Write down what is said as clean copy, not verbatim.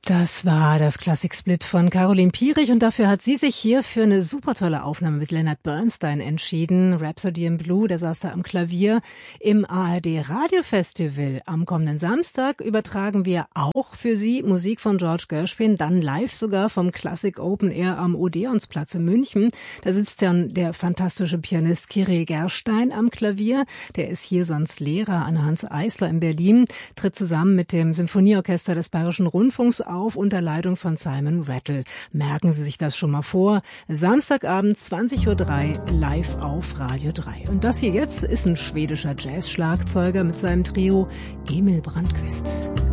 Das war das Klassiksplit von Caroline Piering und dafür hat sie sich hier für eine super tolle Aufnahme mit Leonard Bernstein entschieden. Rhapsody in Blue, der saß da am Klavier. Im ARD Radiofestival am kommenden Samstag übertragen wir auch für Sie Musik von George Gershwin, dann live sogar vom Classic Open Air am Odeonsplatz in München. Da sitzt dann der fantastische Pianist Kyrill Gerstein am Klavier. Der ist hier sonst Lehrer an Hans Eisler in Berlin, tritt zusammen mit dem Sinfonieorchester des Bayerischen Rundfunks auf unter Leitung von Simon Rattle. Merken Sie sich das schon mal vor. Samstagabend 20:03 Uhr live auf Radio 3. Und das hier jetzt ist ein schwedischer Jazz-Schlagzeuger mit seinem Trio Emil Brandqvist.